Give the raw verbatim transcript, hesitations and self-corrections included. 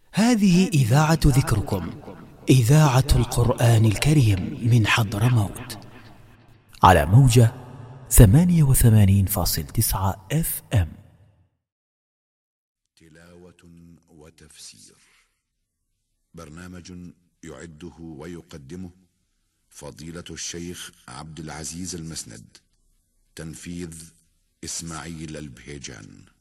هذه إذاعة ذكركم، إذاعة القرآن الكريم من حضرموت، على موجة ثمانية وثمانين فاصل تسعة اف ام. تلاوة وتفسير، برنامج يعده ويقدمه فضيلة الشيخ عبد العزيز المسند، تنفيذ إسماعيل البهيجان.